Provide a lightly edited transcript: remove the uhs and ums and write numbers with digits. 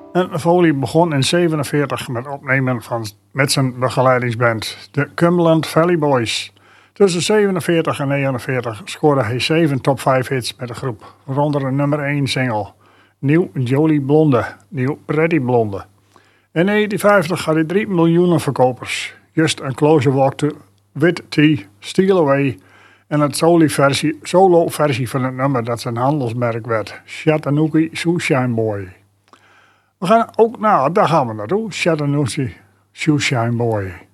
En Foley begon in 1947 met opnemen met zijn begeleidingsband, de Cumberland Valley Boys. Tussen 1947 en 1949 scoorde hij 7 top 5 hits met de groep, waaronder een nummer 1 single, Nieuw Jolie Blonde, Nieuw Pretty Blonde. In 1950 had hij 3 miljoen verkopers, Just a Closer Walk to With Tea, Steal Away en het solo versie van het nummer dat zijn handelsmerk werd, Chattanooga Shoeshine Boy. We gaan ook, daar gaan we naartoe, Chattanooga Shoeshine Boy.